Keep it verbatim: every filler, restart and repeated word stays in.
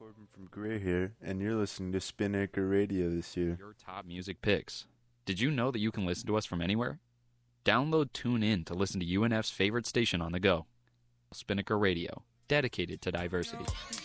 Corbin from Gray here, and you're listening to Spinnaker Radio this year. Your top music picks. Did you know that you can listen to us from anywhere? Download TuneIn to listen to U N F's favorite station on the go. Spinnaker Radio, dedicated to diversity.